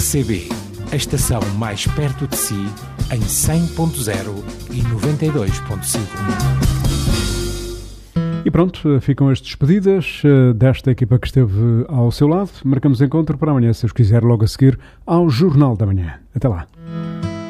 RCB, a estação mais perto de si, em 100.0 e 92.5. E pronto, ficam as despedidas desta equipa que esteve ao seu lado. Marcamos encontro para amanhã, se os quiser, logo a seguir ao Jornal da Manhã. Até lá.